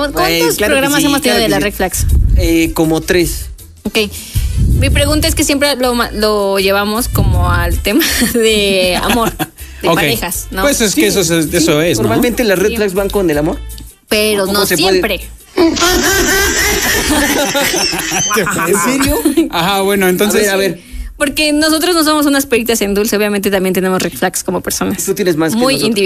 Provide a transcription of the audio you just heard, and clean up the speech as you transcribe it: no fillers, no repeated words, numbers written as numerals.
¿Cuántos claro programas que sí, hemos tenido claro de que las sí. red flags? Como 3. Ok. Mi pregunta es que siempre lo llevamos como al tema de amor, de parejas, ¿no? Pues es que eso es, ¿no? Normalmente las red flags van con el amor. Pero ¿Cómo no se siempre. ¿En serio? Ajá, bueno, entonces. A ver. Porque nosotros no somos unas peritas en dulce, obviamente también tenemos red flags como personas. Tú tienes más que muy nosotros. individuales.